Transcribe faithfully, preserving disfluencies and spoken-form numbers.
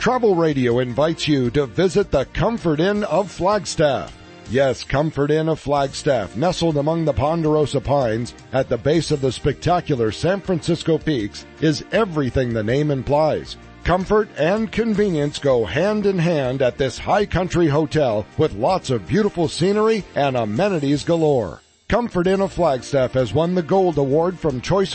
Travel Radio invites you to visit the Comfort Inn of Flagstaff. Yes, Comfort Inn of Flagstaff, nestled among the Ponderosa Pines at the base of the spectacular San Francisco Peaks, is everything the name implies. Comfort and convenience go hand in hand at this high country hotel with lots of beautiful scenery and amenities galore. Comfort Inn of Flagstaff has won the Gold Award from Choice